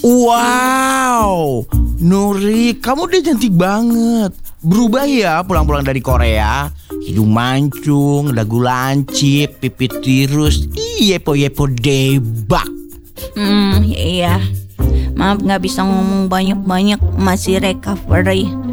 Wow, Nuri, kamu udah cantik banget. Berubah ya pulang-pulang dari Korea. Hidung mancung, dagu lancip, pipi tirus. Yepo-yepo debak. Iya. Maaf gak bisa ngomong banyak-banyak, masih recovery.